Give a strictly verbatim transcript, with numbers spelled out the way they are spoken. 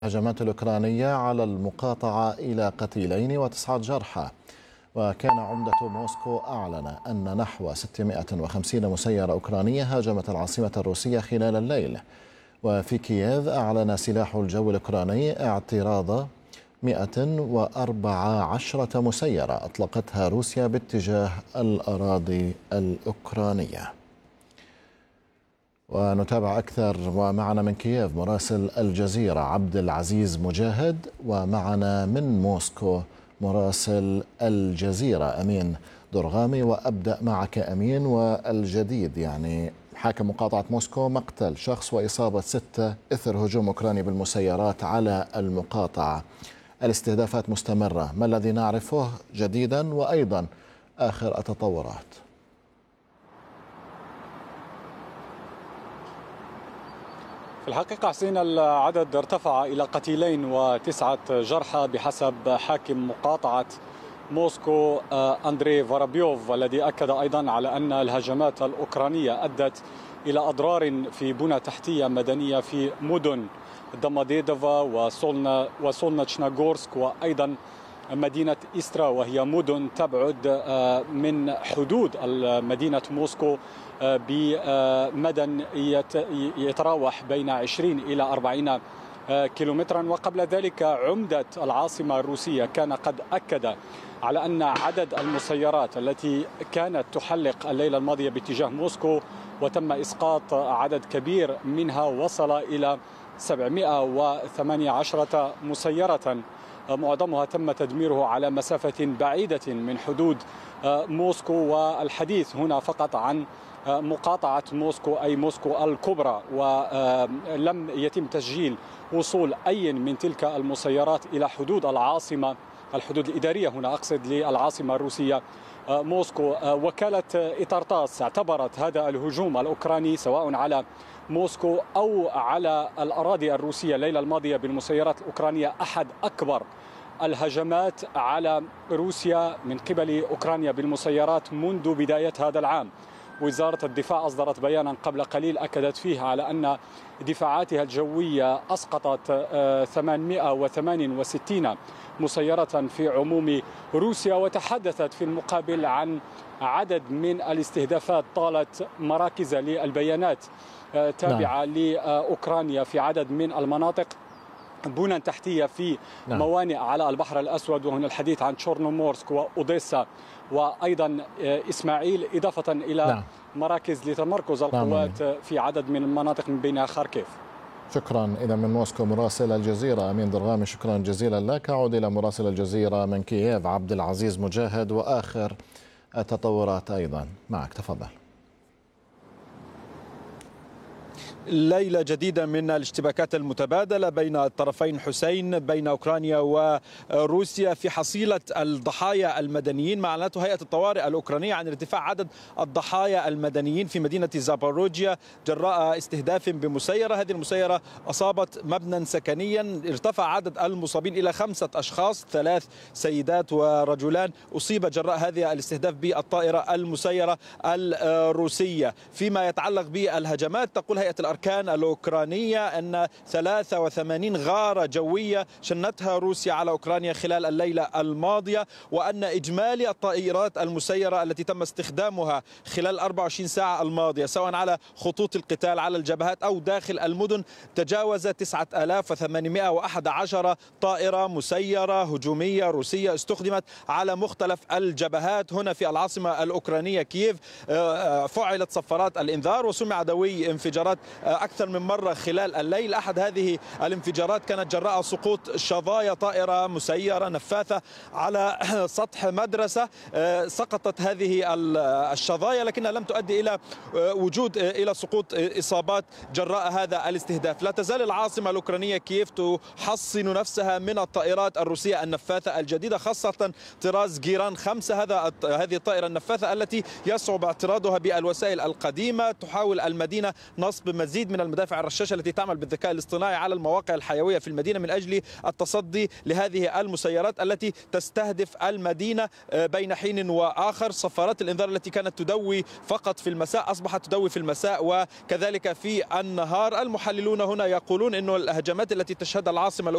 الهجمات الأوكرانية على المقاطعة إلى قتيلين وتسعة جرحى. وكان عمدة موسكو أعلن أن نحو ستمائة وخمسين مسيرة أوكرانية هاجمت العاصمة الروسية خلال الليل. وفي كييف أعلن سلاح الجو الأوكراني اعتراض مائة وأربع عشرة مسيرة أطلقتها روسيا باتجاه الأراضي الأوكرانية. ونتابع أكثر ومعنا من كييف مراسل الجزيرة عبد العزيز مجاهد، ومعنا من موسكو مراسل الجزيرة أمين درغامي. وأبدأ معك أمين، والجديد يعني حاكم مقاطعة موسكو مقتل شخص وإصابة ستة إثر هجوم أوكراني بالمسيرات على المقاطعة. الاستهدافات مستمرة، ما الذي نعرفه جديدا وأيضا آخر التطورات؟ في الحقيقة حسين، العدد ارتفع إلى قتيلين وتسعة جرحى بحسب حاكم مقاطعة موسكو أندري فارابيوف، الذي أكد أيضا على أن الهجمات الأوكرانية أدت إلى أضرار في بنى تحتية مدنية في مدن دماديدوفا وسولنا وسولنتشناغورسك وأيضا مدينة إسترا، وهي مدن تبعد من حدود مدينة موسكو بمدى يتراوح بين عشرين إلى أربعين كيلومترا. وقبل ذلك عمدة العاصمة الروسية كان قد أكد على أن عدد المسيرات التي كانت تحلق الليلة الماضية باتجاه موسكو وتم إسقاط عدد كبير منها وصل إلى سبعمائة وثمانية عشر مسيرة، معظمها تم تدميره على مسافة بعيدة من حدود موسكو. والحديث هنا فقط عن مقاطعة موسكو أي موسكو الكبرى، ولم يتم تسجيل وصول أي من تلك المسيرات إلى حدود العاصمة، الحدود الإدارية هنا أقصد للعاصمة الروسية موسكو. وكالة إتارتاس اعتبرت هذا الهجوم الأوكراني سواء على موسكو أو على الأراضي الروسية الليلة الماضية بالمسيرات الأوكرانية أحد أكبر الهجمات على روسيا من قبل أوكرانيا بالمسيرات منذ بداية هذا العام. وزارة الدفاع أصدرت بيانا قبل قليل أكدت فيه على أن دفاعاتها الجوية أسقطت ثمانمائة وثمانية وستين مسيرة في عموم روسيا، وتحدثت في المقابل عن عدد من الاستهدافات طالت مراكز للبيانات تابعة نعم. لأوكرانيا في عدد من المناطق، بنى تحتية في نعم. موانئ على البحر الأسود، وهنا الحديث عن تشورنومورسك وأوديسا وأيضا إسماعيل، إضافة إلى نعم. مراكز لتمركز القوات نعم. في عدد من المناطق من بينها خاركيف. شكرا. إذا من موسكو مراسل الجزيرة أمين درغامي، شكرا جزيلا لك. أعود إلى مراسل الجزيرة من كييف عبد العزيز مجاهد، وآخر التطورات أيضا معك، تفضل. ليلة جديدة من الاشتباكات المتبادلة بين الطرفين حسين، بين أوكرانيا وروسيا في حصيلة الضحايا المدنيين. ما أعلنته هيئة الطوارئ الأوكرانية عن ارتفاع عدد الضحايا المدنيين في مدينة زاباروجيا جراء استهداف بمسيرة. هذه المسيرة أصابت مبنى سكنيا، ارتفع عدد المصابين إلى خمسة أشخاص، ثلاث سيدات ورجلان أصيب جراء هذه الاستهداف بالطائرة المسيرة الروسية. فيما يتعلق بالهجمات، تقول هيئة الأركان الأوكرانية أن ثلاثة وثمانين غارة جوية شنتها روسيا على أوكرانيا خلال الليلة الماضية، وأن إجمالي الطائرات المسيرة التي تم استخدامها خلال أربع وعشرين ساعة الماضية سواء على خطوط القتال على الجبهات أو داخل المدن تجاوز تسعة آلاف وثمانمائة وأحد عشر طائرة مسيرة هجومية روسية استخدمت على مختلف الجبهات. هنا في العاصمة الأوكرانية كييف فعلت صفارات الإنذار وسمع دوي انفجارات أكثر من مرة خلال الليل. أحد هذه الانفجارات كانت جراء سقوط شظايا طائرة مسيرة نفاثة على سطح مدرسة. سقطت هذه الشظايا لكنها لم تؤدي إلى وجود إلى سقوط إصابات جراء هذا الاستهداف. لا تزال العاصمة الأوكرانية كييف تحصن نفسها من الطائرات الروسية النفاثة الجديدة، خاصة طراز جيران خمسة، هذا هذه الطائرة النفاثة التي يصعب اعتراضها بالوسائل القديمة. تحاول المدينة نصب مزيد من المدافع الرشاشة التي تعمل بالذكاء الاصطناعي على المواقع الحيوية في المدينة من أجل التصدي لهذه المسيرات التي تستهدف المدينة بين حين وآخر. صفارات الإنذار التي كانت تدوي فقط في المساء أصبحت تدوي في المساء وكذلك في النهار. المحللون هنا يقولون أن الهجمات التي تشهدها العاصمة